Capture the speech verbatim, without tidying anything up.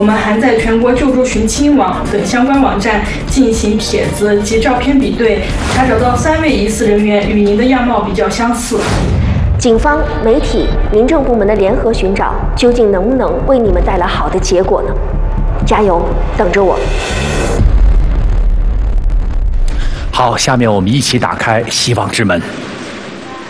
我们还在全国救助寻亲网等相关网站进行帖子及照片比对，查找到三位疑似人员与您的样貌比较相似。 警方、媒体、民政部门的联合寻找，究竟能不能为你们带来好的结果呢？加油，等着我。 好，下面我们一起打开希望之门。